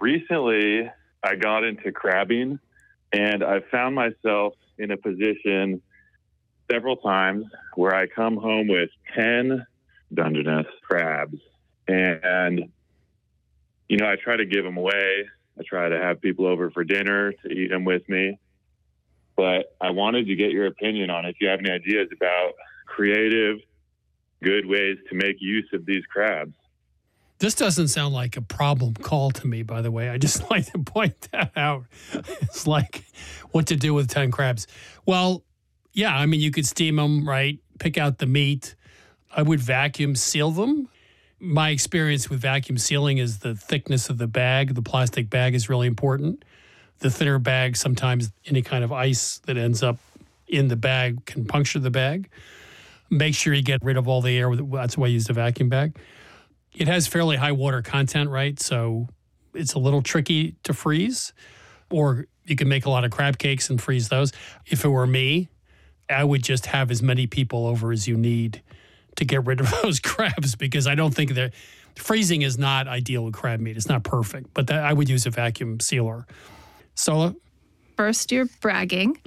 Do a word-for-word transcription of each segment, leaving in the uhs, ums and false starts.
recently I got into crabbing, and I found myself in a position several times where I come home with ten Dungeness crabs. And, you know, I try to give them away. I try to have people over for dinner to eat them with me. But I wanted to get your opinion on if you have any ideas about creative, good ways to make use of these crabs. This doesn't sound like a problem call to me, by the way. I just like to point that out. It's like what to do with ten crabs. Well, yeah, I mean, you could steam them, right? Pick out the meat. I would vacuum seal them. My experience with vacuum sealing is the thickness of the bag. The plastic bag is really important. The thinner bag, sometimes any kind of ice that ends up in the bag can puncture the bag. Make sure you get rid of all the air. That's why I use a vacuum bag. It has fairly high water content, right? So it's a little tricky to freeze. Or you can make a lot of crab cakes and freeze those. If it were me, I would just have as many people over as you need to get rid of those crabs, because I don't think that freezing is not ideal with crab meat. It's not perfect, but that, I would use a vacuum sealer. Sola? First, you're bragging.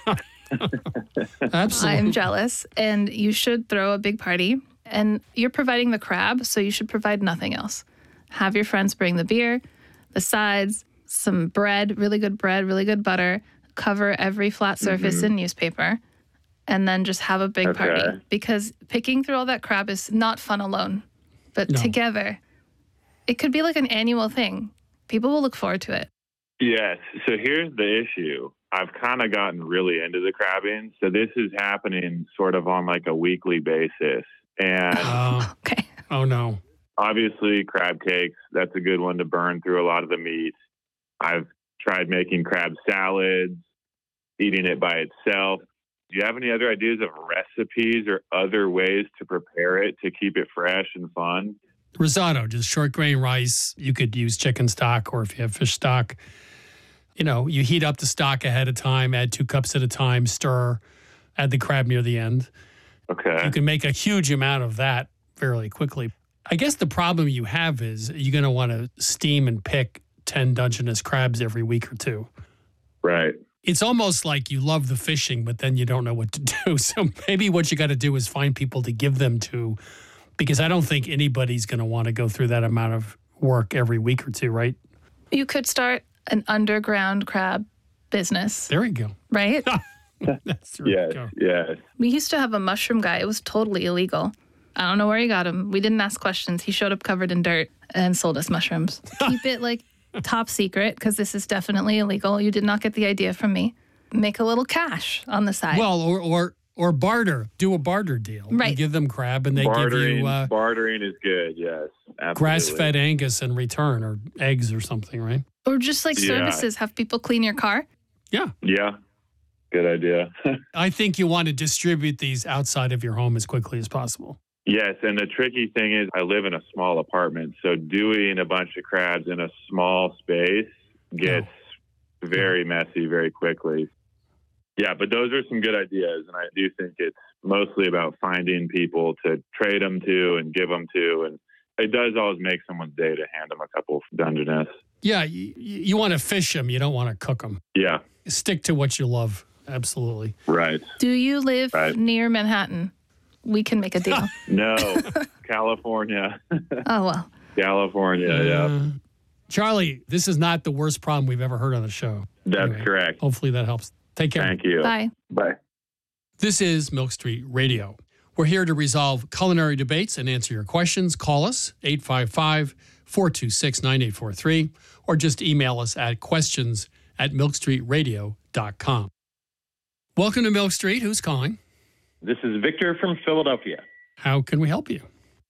Absolutely. I'm jealous. And you should throw a big party. And you're providing the crab, so you should provide nothing else. Have your friends bring the beer, the sides, some bread, really good bread, really good butter. Cover every flat surface Mm-hmm. in newspaper. And then just have a big Okay. party. Because picking through all that crab is not fun alone. But No. together, it could be like an annual thing. People will look forward to it. Yes. So here's the issue. I've kind of gotten really into the crabbing. So this is happening sort of on like a weekly basis. And Oh, Okay. oh, no. obviously crab cakes, that's a good one to burn through a lot of the meat. I've tried making crab salads, eating it by itself. Do you have any other ideas of recipes or other ways to prepare it to keep it fresh and fun? Risotto, just short grain rice. You could use chicken stock, or if you have fish stock, you know, you heat up the stock ahead of time, add two cups at a time, stir, add the crab near the end. Okay. You can make a huge amount of that fairly quickly. I guess the problem you have is you're going to want to steam and pick ten Dungeness crabs every week or two. Right. It's almost like you love the fishing, but then you don't know what to do. So maybe what you got to do is find people to give them to, because I don't think anybody's going to want to go through that amount of work every week or two, right? You could start an underground crab business, There we go. right? That's where Yes. we go. Yes. We used to have a mushroom guy. It was totally illegal. I don't know where he got him. We didn't ask questions. He showed up covered in dirt and sold us mushrooms. Keep it like top secret, because this is definitely illegal. You did not get the idea from me. Make a little cash on the side. Well, or or or barter. Do a barter deal. You Right. give them crab and they bartering, give you uh, bartering is good. Yes. Absolutely. grass-fed Angus in return, or eggs or something, right? or just like Yeah. services, have people clean your car. Yeah. Yeah. Good idea. I think you want to distribute these outside of your home as quickly as possible. Yes, and the tricky thing is I live in a small apartment, so doing a bunch of crabs in a small space gets very messy very quickly. Yeah, but those are some good ideas, and I do think it's mostly about finding people to trade them to and give them to, and it does always make someone's day to hand them a couple of Dungeness. Yeah, you, you want to fish them. You don't want to cook them. Yeah, Stick to what you love. Absolutely. right. Do you live Right. near Manhattan? We can make a deal. No, California. Oh, well. California, yeah. Uh, Charlie, this is not the worst problem we've ever heard on the show. That's Anyway, correct. Hopefully that helps. Take care. Thank you. Bye. Bye. This is Milk Street Radio. We're here to resolve culinary debates and answer your questions. Call us, eight five five, four two six, nine eight four three, or just email us at questions at milk street radio dot com. Welcome to Milk Street. Who's calling? This is Victor from Philadelphia. How can we help you?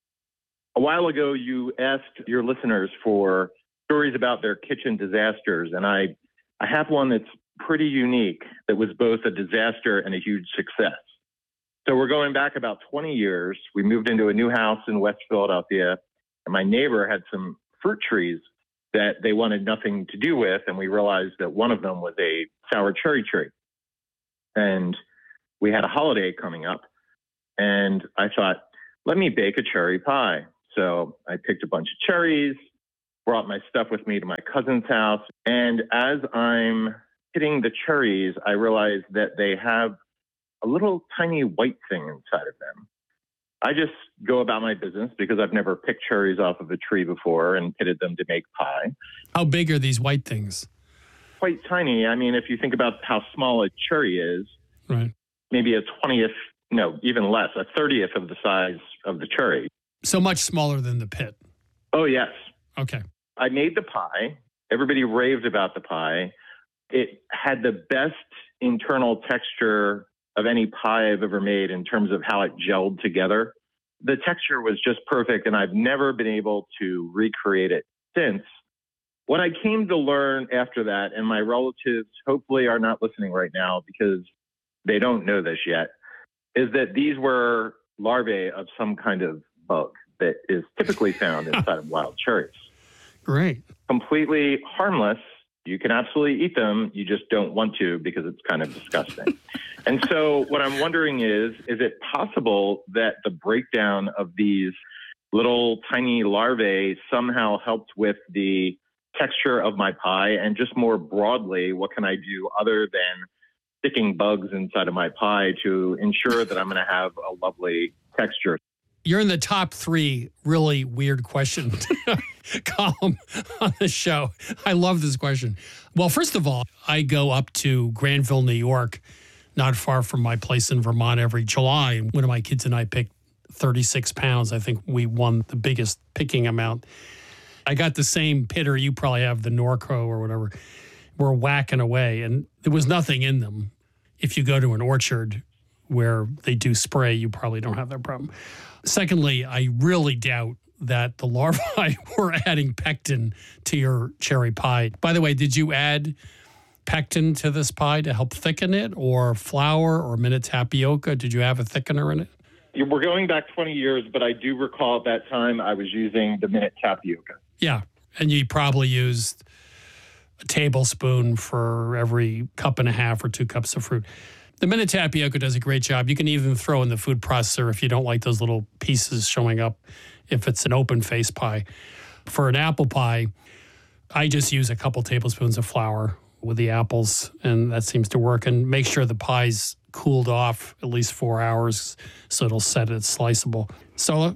A while ago, you asked your listeners for stories about their kitchen disasters, and I, I have one that's pretty unique that was both a disaster and a huge success. So we're going back about twenty years. We moved into a new house in West Philadelphia, and my neighbor had some fruit trees that they wanted nothing to do with, and we realized that one of them was a sour cherry tree. And we had a holiday coming up, and I thought, let me bake a cherry pie. So I picked a bunch of cherries, brought my stuff with me to my cousin's house. And as I'm hitting the cherries, I realize that they have a little tiny white thing inside of them. I just go about my business because I've never picked cherries off of a tree before and pitted them to make pie. How big are these white things? Quite tiny. I mean, if you think about how small a cherry is, right, maybe a twentieth, no, even less, a thirtieth of the size of the cherry. So much smaller than the pit. Oh, yes. Okay. I made the pie. Everybody raved about the pie. It had the best internal texture of any pie I've ever made in terms of how it gelled together. The texture was just perfect, and I've never been able to recreate it since. What I came to learn after that, and my relatives hopefully are not listening right now because they don't know this yet, is that these were larvae of some kind of bug that is typically found inside of wild cherries. Great. Completely harmless. You can absolutely eat them. You just don't want to because it's kind of disgusting. And so what I'm wondering is, is it possible that the breakdown of these little tiny larvae somehow helped with the texture of my pie? And just more broadly, what can I do other than sticking bugs inside of my pie to ensure that I'm going to have a lovely texture? You're in the top three really weird question column on the show. I love this question. Well, first of all, I go up to Granville, New York, not far from my place in Vermont, every July. And one of my kids and I picked thirty-six pounds. I think we won the biggest picking amount. I got the same pitter you probably have, the Norco or whatever. We're whacking away, and there was nothing in them. If you go to an orchard where they do spray, you probably don't have that problem. Secondly, I really doubt that the larvae were adding pectin to your cherry pie. By the way, did you add pectin to this pie to help thicken it, or flour or minute tapioca? Did you have a thickener in it? We're going back twenty years, but I do recall at that time I was using the minute tapioca. Yeah, and you probably used a tablespoon for every cup and a half or two cups of fruit. The minute tapioca does a great job. You can even throw in the food processor if you don't like those little pieces showing up, if it's an open face pie. For an apple pie, I just use a couple tablespoons of flour with the apples, and that seems to work. And make sure the pie's cooled off at least four hours so it'll set it sliceable. Sola?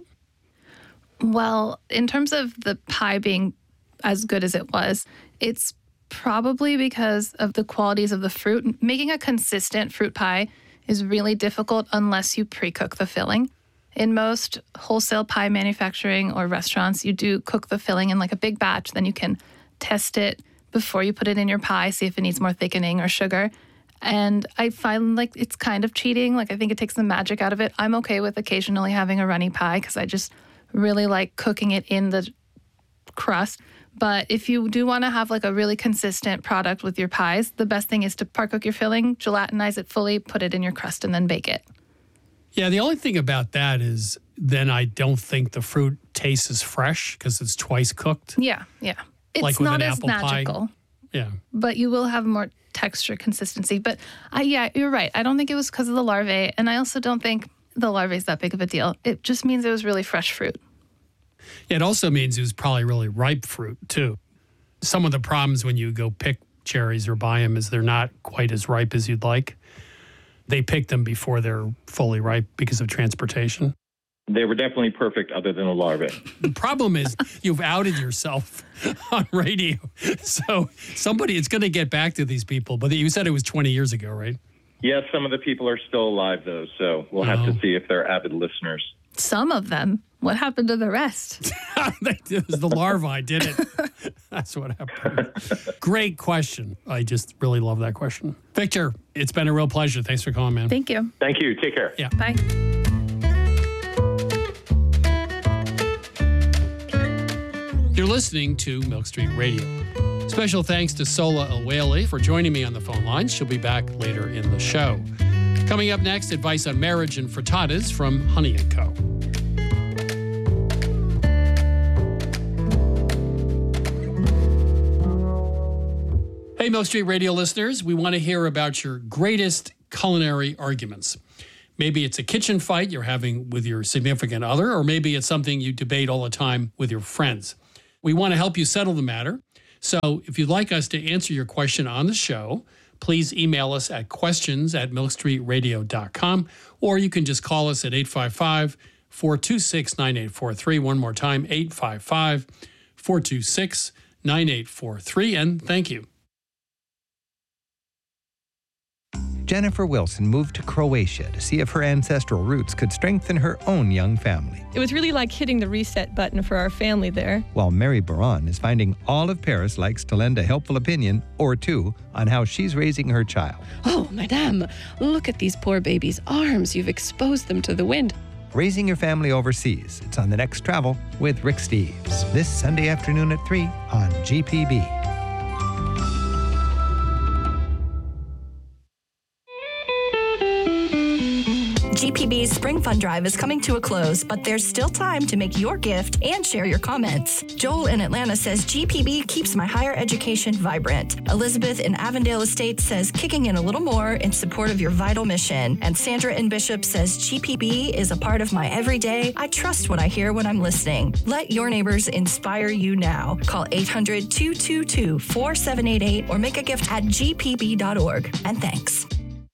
Well, in terms of the pie being as good as it was, it's probably because of the qualities of the fruit. Making a consistent fruit pie is really difficult unless you pre-cook the filling. In most wholesale pie manufacturing or restaurants, you do cook the filling in like a big batch. Then you can test it before you put it in your pie, see if it needs more thickening or sugar. And I find like it's kind of cheating. Like I think it takes the magic out of it. I'm okay with occasionally having a runny pie because I just really like cooking it in the crust. But if you do want to have like a really consistent product with your pies, the best thing is to par cook your filling, gelatinize it fully, put it in your crust, and then bake it. Yeah, the only thing about that is then I don't think the fruit tastes as fresh because it's twice cooked. Yeah, yeah. It's Like with not an as apple pie. magical, Yeah. but you will have more texture consistency. But I, yeah, you're right. I don't think it was because of the larvae, and I also don't think the larvae is that big of a deal. It just means it was really fresh fruit. Yeah, it also means it was probably really ripe fruit, too. Some of the problems when you go pick cherries or buy them is they're not quite as ripe as you'd like. They pick them before they're fully ripe because of transportation. They were definitely perfect other than the larvae. The problem is you've outed yourself on radio. So somebody, it's going to get back to these people. But you said it was twenty years ago, right? Yes, some of the people are still alive, though, so we'll have Oh. to see if they're avid listeners. Some of them. What happened to the rest? It was the larvae, did it? That's what happened. Great question. I just really love that question. Victor, it's been a real pleasure. Thanks for calling, man. Thank you. Thank you. Take care. Yeah. Bye. You're listening to Milk Street Radio. Special thanks to Sola Ilwale for joining me on the phone line. She'll be back later in the show. Coming up next, advice on marriage and frittatas from Honey and Co. Hey, Milk Street Radio listeners, we want to hear about your greatest culinary arguments. Maybe it's a kitchen fight you're having with your significant other, or maybe it's something you debate all the time with your friends. We want to help you settle the matter. So if you'd like us to answer your question on the show, please email us at questions at milk street radio dot com, or you can just call us at eight five five, four two six, nine eight four three. One more time, eight five five, four two six, nine eight four three. And thank you. Jennifer Wilson moved to Croatia to see if her ancestral roots could strengthen her own young family. It was really like hitting the reset button for our family there. While Mary Baron is finding all of Paris likes to lend a helpful opinion or two on how she's raising her child. Oh, madame, look at these poor babies' arms. You've exposed them to the wind. Raising your family overseas. It's on The Next Travel with Rick Steves. This Sunday afternoon at three on G P B. G P B's Spring Fun Drive is coming to a close, but there's still time to make your gift and share your comments. Joel in Atlanta says, G P B keeps my higher education vibrant. Elizabeth in Avondale Estates says, kicking in a little more in support of your vital mission. And Sandra in Bishop says, G P B is a part of my everyday. I trust what I hear when I'm listening. Let your neighbors inspire you now. Call eight hundred, two two two, four seven eight eight or make a gift at g p b dot org. And thanks.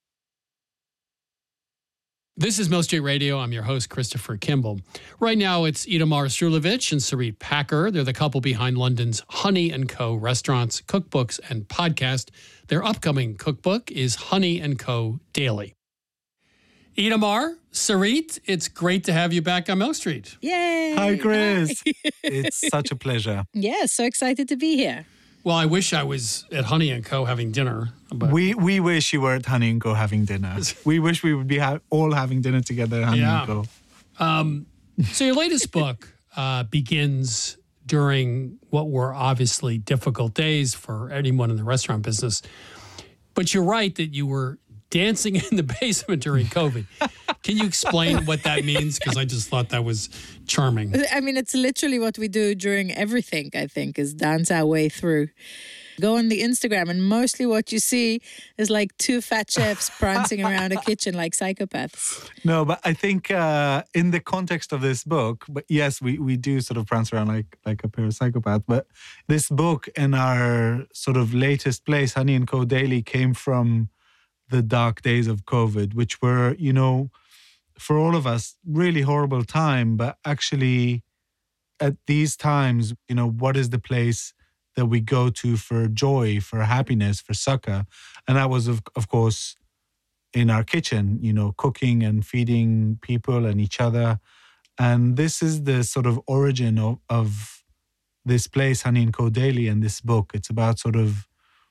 This is Milk Street Radio. I'm your host, Christopher Kimball. Right now, it's Itamar Srulovich and Sarit Packer. They're the couple behind London's Honey and Co. restaurants, cookbooks, and podcast. Their upcoming cookbook is Honey and Co. Daily. Itamar, Sarit, it's great to have you back on Milk Street. Yay! Hi, Chris. It's such a pleasure. Yeah, so excited to be here. Well, I wish I was at Honey and Co. having dinner. But we we wish you were at Honey and Co. having dinner. We wish we would be ha- all having dinner together at Honey yeah. and Co. Um, so your latest book uh, begins during what were obviously difficult days for anyone in the restaurant business. But you're right that you were dancing in the basement during COVID. Can you explain what that means? Because I just thought that was charming. I mean, it's literally what we do during everything, I think, is dance our way through. Go on the Instagram and mostly what you see is like two fat chefs prancing around a kitchen like psychopaths. No, but I think uh, in the context of this book, but yes, we, we do sort of prance around like, like a pair of psychopaths. But this book and our sort of latest place, Honey and Co. Daily, came from the dark days of COVID, which were, you know, for all of us, really horrible time. But actually, at these times, you know, what is the place that we go to for joy, for happiness, for succor? And that was, of, of course, in our kitchen, you know, cooking and feeding people and each other. And this is the sort of origin of, of this place, Honey and Co. Daily, and this book. It's about sort of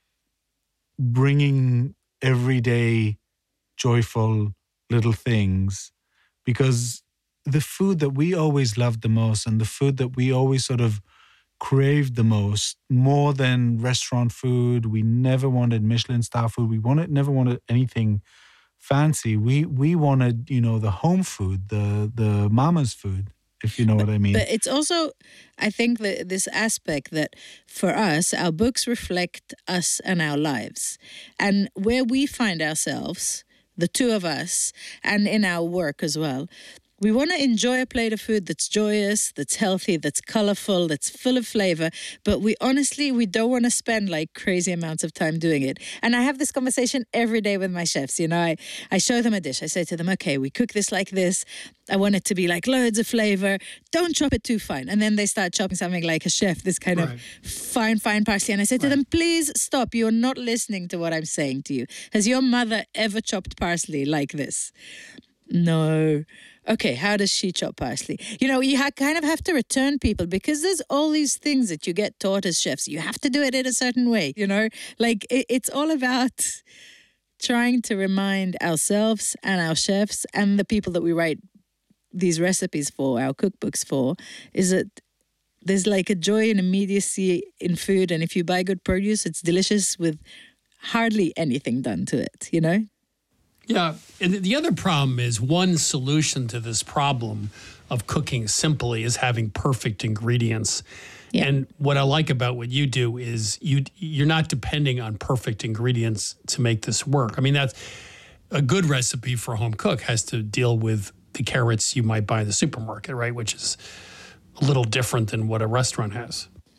bringing everyday joyful little things, because the food that we always loved the most and the food that we always sort of craved the most, more than restaurant food, we never wanted Michelin star food, we wanted never wanted anything fancy. We we wanted, you know, the home food, the the mama's food, if you know what I mean. But it's also, I think, that this aspect that for us, our books reflect us and our lives. And where we find ourselves, the two of us, and in our work as well, we want to enjoy a plate of food that's joyous, that's healthy, that's colorful, that's full of flavor. But we honestly, we don't want to spend like crazy amounts of time doing it. And I have this conversation every day with my chefs. You know, I, I show them a dish. I say to them, okay, we cook this like this. I want it to be like loads of flavor. Don't chop it too fine. And then they start chopping something like a chef, this kind right. of fine, fine parsley. And I say to right. them, please stop. You're not listening to what I'm saying to you. Has your mother ever chopped parsley like this? No. Okay, how does she chop parsley? You know, you ha- kind of have to return people, because there's all these things that you get taught as chefs. You have to do it in a certain way, you know? Like, it, it's all about trying to remind ourselves and our chefs and the people that we write these recipes for, our cookbooks for, is that there's like a joy and immediacy in food. And if you buy good produce, it's delicious with hardly anything done to it, you know? Yeah, and the other problem is, one solution to this problem of cooking simply is having perfect ingredients. Yeah. And what I like about what you do is you you're not depending on perfect ingredients to make this work. I mean, that's a good recipe for a home cook has to deal with the carrots you might buy in the supermarket, right? Which is a little different than what a restaurant has.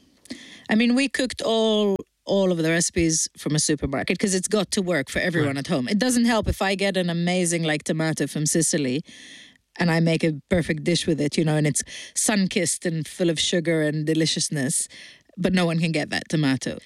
I mean, we cooked all all of the recipes from a supermarket because it's got to work for everyone Right. at home. It doesn't help if I get an amazing like tomato from Sicily and I make a perfect dish with it, you know, and it's sun-kissed and full of sugar and deliciousness, but no one can get that tomato.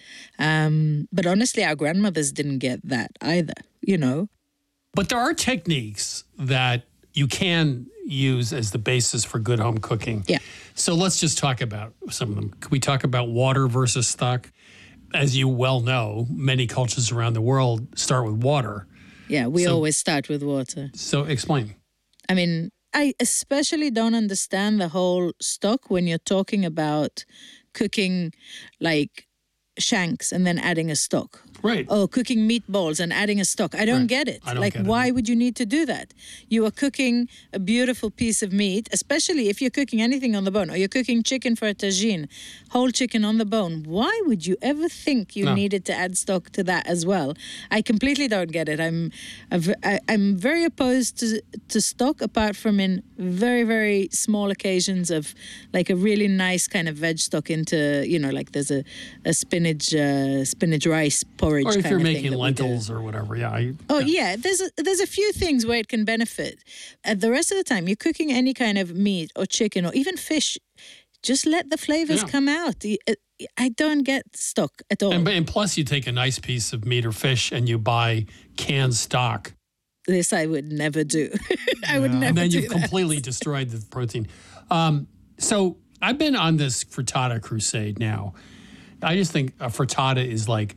Um, but honestly, our grandmothers didn't get that either, you know. But there are techniques that you can use as the basis for good home cooking. Yeah. So let's just talk about some of them. Can we talk about water versus stock? As you well know, many cultures around the world start with water. Yeah, we So- always start with water. So explain. I mean, I especially don't understand the whole stock when you're talking about cooking like shanks and then adding a stock. Right. Oh, cooking meatballs and adding a stock. I don't Right. get it. I don't like, get it why either. would you need to do that? You are cooking a beautiful piece of meat, especially if you're cooking anything on the bone or you're cooking chicken for a tagine, whole chicken on the bone. Why would you ever think you No. needed to add stock to that as well? I completely don't get it. I'm I've- I- I'm very opposed to to stock apart from in very, very small occasions of like a really nice kind of veg stock into, you know, like there's a, a spinach uh, spinach rice porridge. Or if kind you're of thing making that we do. lentils or whatever. Yeah. I, Oh yeah, there's a, there's a few things where it can benefit. Uh, the rest of the time, you're cooking any kind of meat or chicken or even fish. Just let the flavors Yeah. come out. The- uh, I don't get stock at all. And, and plus, you take a nice piece of meat or fish and you buy canned stock. This I would never do. I would never And then do you've that. completely destroyed the protein. Um, so I've been on this frittata crusade now. I just think a frittata is like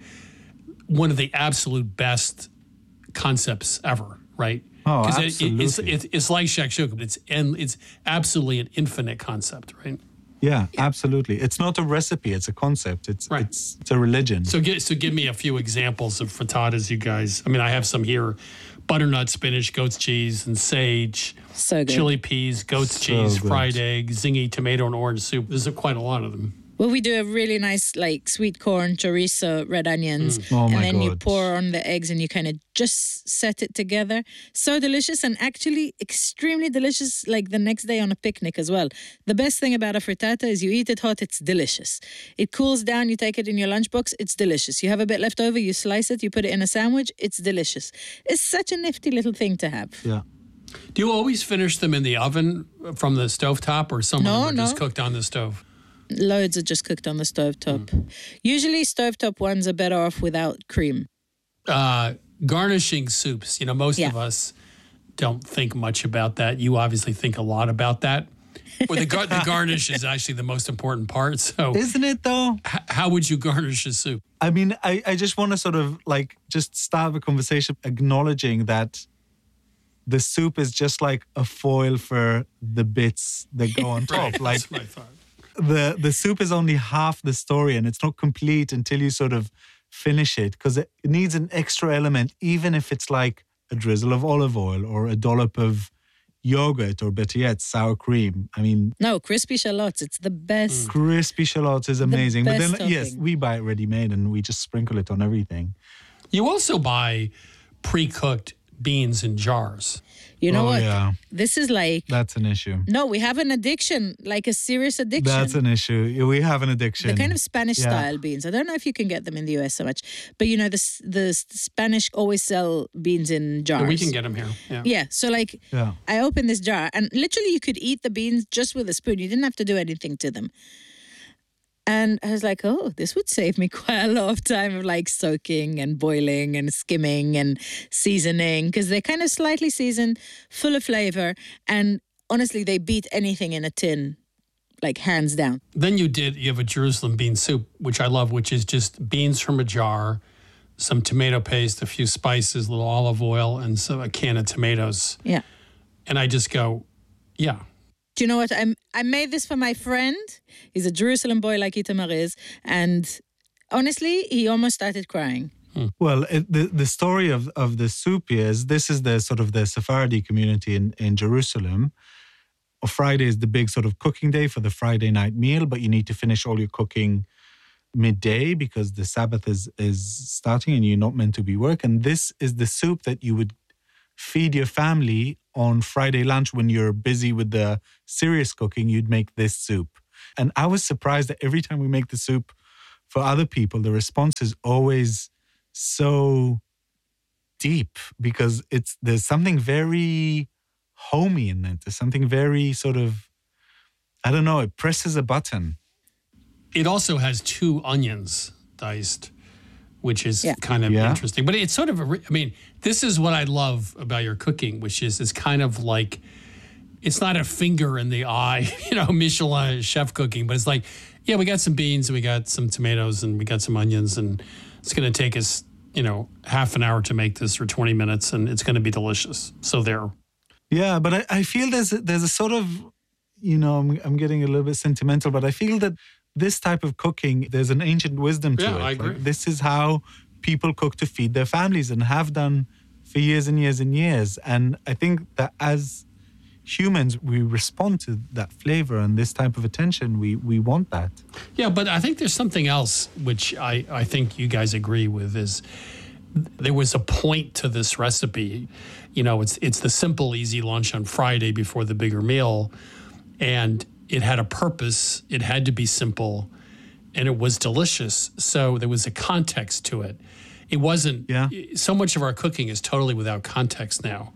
one of the absolute best concepts ever, right? Oh, 'Cause it- it- absolutely. it's, it's, it's like shakshuka, but it's and it's absolutely an infinite concept, right? Yeah, absolutely. It's not a recipe; it's a concept. It's Right. it's it's a religion. So get so give me a few examples of frittatas, you guys. I mean, I have some here: butternut, spinach, goat's cheese, and sage. So good. Chili peas, goat's So cheese, good. fried egg, zingy tomato and orange soup. There's a, quite a lot of them. Well, we do a really nice like sweet corn, chorizo, red onions, Oh, and my then you God. pour on the eggs and you kind of just set it together. So delicious and actually extremely delicious like the next day on a picnic as well. The best thing about a frittata is you eat it hot, it's delicious. It cools down, you take it in your lunchbox, it's delicious. You have a bit left over, you slice it, you put it in a sandwich, it's delicious. It's such a nifty little thing to have. yeah. Do you always finish them in the oven from the stovetop, or some No, of them are just no. cooked on the stove? Loads are just cooked on the stovetop. Usually stovetop ones are better off without cream. Uh, garnishing soups. You know, most Yeah. of us don't think much about that. You obviously think a lot about that. Well, the, gar- the garnish is actually the most important part. So, Isn't it though? h- how would you garnish a soup? I mean, I, I just want to sort of like just start the conversation acknowledging that the soup is just like a foil for the bits that go on top. Right, Like that's what I thought. the the soup is only half the story and it's not complete until you sort of finish it because it needs an extra element, even if it's like a drizzle of olive oil or a dollop of yogurt or better yet, sour cream. I mean, No, crispy shallots, it's the best. crispy shallots is amazing. But best then, yes, topping. we buy it ready made and we just sprinkle it on everything. You also buy pre-cooked beans in jars. You know Oh, what? yeah. This is like, That's an issue. no, we have an addiction, like a serious addiction. That's an issue. We have an addiction. the kind of Spanish Yeah. style beans. I don't know if you can get them in the U S so much, but you know, the, S- the S- Spanish always sell beans in jars. We can get them here. Yeah. Yeah. So, like, Yeah. I opened this jar and literally you could eat the beans just with a spoon. You didn't have to do anything to them. And I was like, oh, this would save me quite a lot of time of like soaking and boiling and skimming and seasoning because they're kind of slightly seasoned, full of flavor. And honestly, they beat anything in a tin, like hands down. Then you did, you have a Jerusalem bean soup, which I love, which is just beans from a jar, some tomato paste, a few spices, a little olive oil, and so a can of tomatoes. Yeah. And I just go, yeah. Do you know what? I I made this for my friend. He's a Jerusalem boy like Itamar is. And honestly, he almost started crying. Well, it, the the story of, of the soup is this is the sort of the Sephardi community in, in Jerusalem. Friday is the big sort of cooking day for the Friday night meal, but you need to finish all your cooking midday because the Sabbath is is starting and you're not meant to be work. And this is the soup that you would feed your family on Friday lunch when you're busy with the serious cooking. You'd make this soup. And I was surprised that every time we make the soup for other people, the response is always so deep because it's there's something very homey in it. There's something very sort of, I don't know, it presses a button. It also has two onions diced, which is Yeah. kind of Yeah. interesting. But it's sort of, a, re- I mean, this is what I love about your cooking, which is it's kind of like, it's not a finger in the eye, you know, Michelin chef cooking, but it's like, yeah, we got some beans, we got some tomatoes, and we got some onions, and it's going to take us, you know, half an hour to make this or twenty minutes, and it's going to be delicious. So there. Yeah, but I, I feel there's a, there's a sort of, you know, I'm, I'm getting a little bit sentimental, but I feel that this type of cooking, there's an ancient wisdom to Yeah, it. I agree. Like, this is how people cook to feed their families and have done for years and years and years. And I think that as humans, we respond to that flavor and this type of attention. We we want that. Yeah, but I think there's something else which I, I think you guys agree with is there was a point to this recipe. You know, it's it's the simple, easy lunch on Friday before the bigger meal. And it had a purpose. It had to be simple. And it was delicious. So there was a context to it. It wasn't, Yeah. so much of our cooking is totally without context now.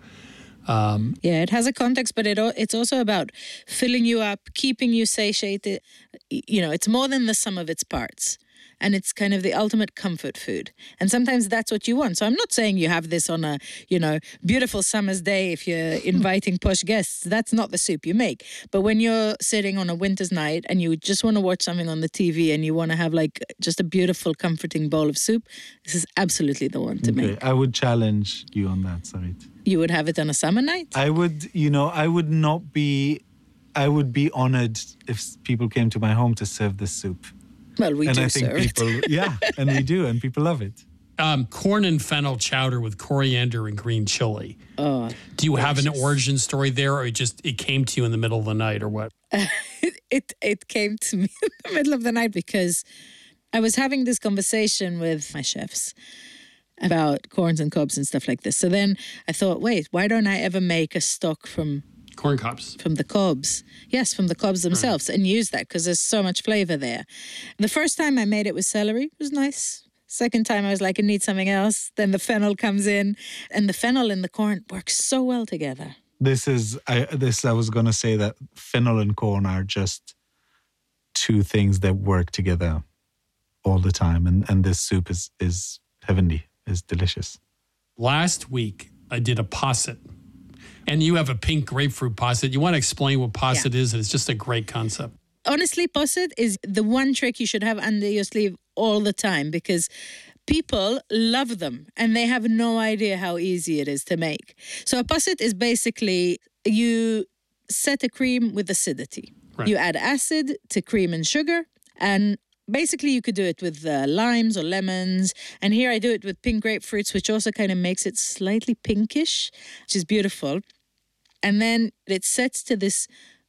Um, Yeah, it has a context, but it al- it's also about filling you up, keeping you satiated. Y- You know, it's more than the sum of its parts. And it's kind of the ultimate comfort food. And sometimes that's what you want. So I'm not saying you have this on a, you know, beautiful summer's day if you're inviting posh guests. That's not the soup you make. But when you're sitting on a winter's night and you just want to watch something on the T V and you want to have like just a beautiful, comforting bowl of soup, this is absolutely the one to Okay, make. I would challenge you on that, Sarit. You would have it on a summer night? I would, you know, I would not be, I would be honored if people came to my home to serve this soup. Well, we and do I think serve it. people, yeah, and we do, and people love it. um, corn and fennel chowder with coriander and green chili. Oh, Do you have an delicious. origin story there, or it just it came to you in the middle of the night, or what? it it came to me in the middle of the night because I was having this conversation with my chefs about corns and cobs and stuff like this. So then I thought, wait, why don't I ever make a stock from Corn cobs. from the cobs? Yes, from the cobs themselves, and use that because there's so much flavor there. The first time I made it with celery, it was nice. Second time I was like, I need something else. Then the fennel comes in, and the fennel and the corn work so well together. This is, I, this, I was going to say that fennel and corn are just two things that work together all the time. And, and this soup is, is heavenly, is delicious. Last week, I did a posset. And you have a pink grapefruit posset. You want to explain what posset is? It's just a great concept. Honestly, posset is the one trick you should have under your sleeve all the time because people love them and they have no idea how easy it is to make. So a posset is basically you set a cream with acidity. Right. You add acid to cream and sugar, and basically you could do it with uh, limes or lemons. And here I do it with pink grapefruits, which also kind of makes it slightly pinkish, which is beautiful. And then it sets to this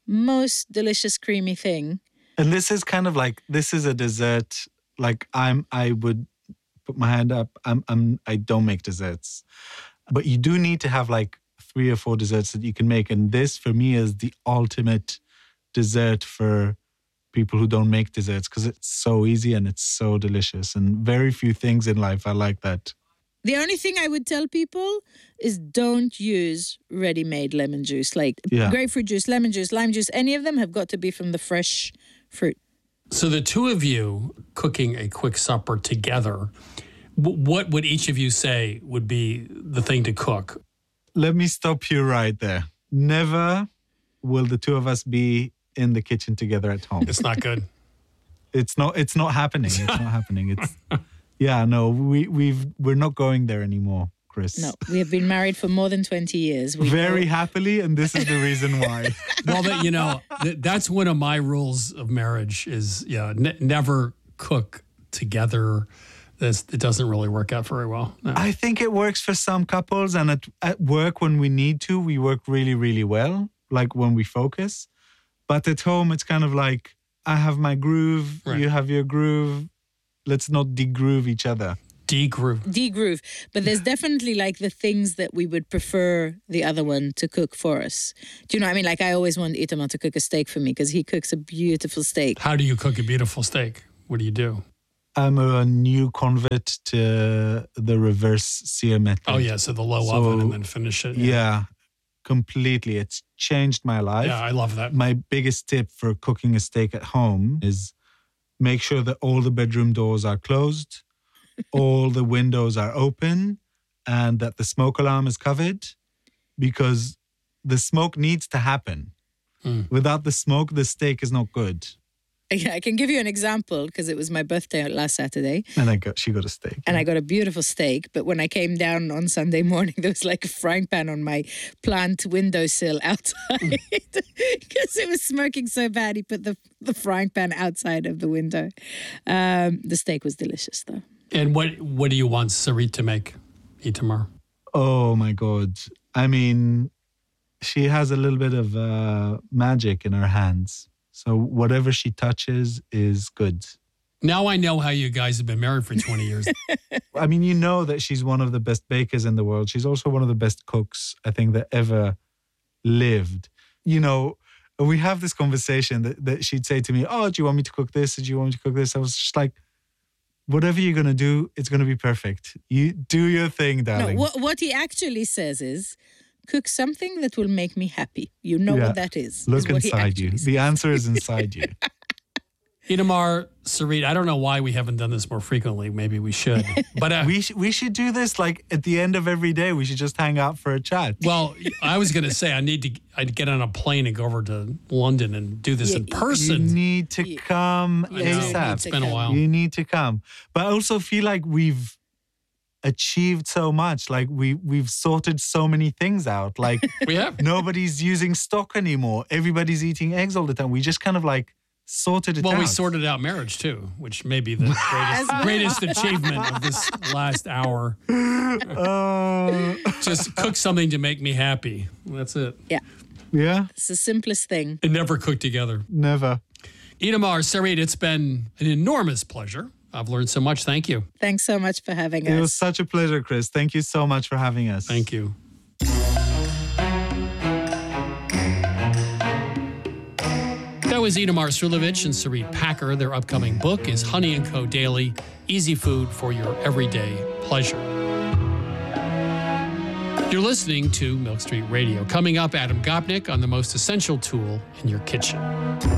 most delicious creamy thing. And this is kind of like, this is a dessert. Like I'm, I would put my hand up. I'm, I'm, I don't make desserts, but you do need to have like three or four desserts that you can make. And this for me is the ultimate dessert for people who don't make desserts because it's so easy and it's so delicious. And very few things in life are like that. The only thing I would tell people is don't use ready-made lemon juice. Like Yeah. grapefruit juice, lemon juice, lime juice, any of them have got to be from the fresh fruit. So the two of you cooking a quick supper together, w- what would each of you say would be the thing to cook? Let me stop you right there. Never will the two of us be in the kitchen together at home. It's not good. It's not. It's not happening. It's not happening. It's yeah. No, we we've we're not going there anymore, Chris. No, we have been married for more than twenty years. We Very know- happily, and this is the reason why. Well, that, you know, th- that's one of my rules of marriage is, yeah, ne- never cook together. This, it doesn't really work out very well. No. I think it works for some couples, and at at work when we need to, we work really really well. Like when we focus, but at home it's kind of like I have my groove, Right. you have your groove. Let's not degroove each other. De-groove. de-groove. But there's definitely like the things that we would prefer the other one to cook for us. Do you know what I mean? Like I always want Itamar to cook a steak for me because he cooks a beautiful steak. How do you cook a beautiful steak? What do you do? I'm a new convert to the reverse sear method. Oh, yeah. So the low So, oven and then finish it. Yeah, completely. It's changed my life. Yeah, I love that. My biggest tip for cooking a steak at home is make sure that all the bedroom doors are closed, all the windows are open, and that the smoke alarm is covered, because the smoke needs to happen. Mm. Without the smoke, the steak is not good. Yeah, I can give you an example because it was my birthday last Saturday. And I got she got a steak. And I got a beautiful steak. But when I came down on Sunday morning, there was like a frying pan on my plant windowsill outside because it was smoking so bad. He put the, the frying pan outside of the window. Um, the steak was delicious, though. And what, what do you want Sarit to make, Itamar? Oh, my God. I mean, she has a little bit of uh, magic in her hands. So whatever she touches is good. Now I know how you guys have been married for twenty years. I mean, you know that she's one of the best bakers in the world. She's also one of the best cooks, I think, that ever lived. You know, we have this conversation that, that she'd say to me, oh, do you want me to cook this? Do you want me to cook this? I was just like, whatever you're going to do, it's going to be perfect. You do your thing, darling. No, what, what he actually says is, cook something that will make me happy. You know Yeah. what that is. Look is what he inside you. actually says. The answer is inside you. Itamar, Sarit, I don't know why we haven't done this more frequently. Maybe we should. But uh, we, sh- we should do this like at the end of every day. We should just hang out for a chat. Well, I was going to say I need to I'd get on a plane and go over to London and do this Yeah, in you person. You need to come I know. ASAP. It's been a while. You need to come. But I also feel like we've achieved so much. Like we, we've sorted so many things out. Like We have. nobody's using stock anymore. Everybody's eating eggs all the time. We just kind of like sorted it Well, out. we sorted out marriage too, which may be the greatest, greatest achievement of this last hour. Uh, Just cook something to make me happy. That's it. Yeah, yeah, it's the simplest thing. And never cook together. never. Itamar, Sarit, it's been an enormous pleasure. I've learned so much. Thank you. Thanks so much for having It us. was such a pleasure, Chris. Thank you so much for having us. Thank you. That was Itamar Srulovic and Sarit Packer. Their upcoming book is Honey and Co. Daily, Easy Food for Your Everyday Pleasure. You're listening to Milk Street Radio. Coming up, Adam Gopnik on the most essential tool in your kitchen.